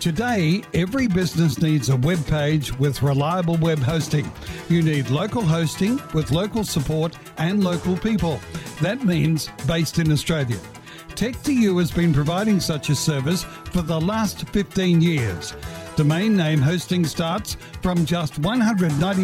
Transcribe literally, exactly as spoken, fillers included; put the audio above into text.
Today, every business needs a web page with reliable web hosting. You need local hosting with local support and local people. That means based in Australia. tech two u has been providing such a service for the last fifteen years. Domain name hosting starts from just one hundred ninety